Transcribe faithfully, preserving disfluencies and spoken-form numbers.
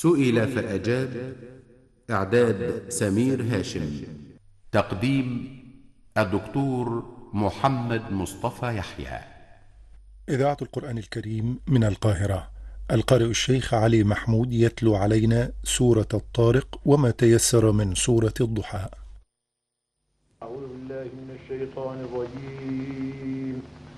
سئل فأجاب. إعداد سمير هاشم. تقديم الدكتور محمد مصطفى يحيى. إذاعة القرآن الكريم من القاهرة. القارئ الشيخ علي محمود يتلو علينا سورة الطارق وما تيسر من سورة الضحى. أعوذ بالله من الشيطان الرجيم.